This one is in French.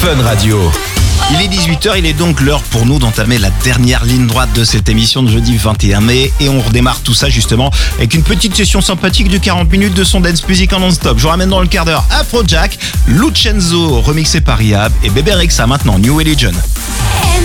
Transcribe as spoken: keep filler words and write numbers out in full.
Fun Radio. Il est dix-huit heures, il est donc l'heure pour nous d'entamer la dernière ligne droite de cette émission de jeudi vingt et un mai. Et on redémarre tout ça justement avec une petite session sympathique de quarante minutes de son dance music en non-stop. Je vous ramène dans le quart d'heure Afrojack, Lucenzo remixé par Iab et Bébé Rexha maintenant, New Religion.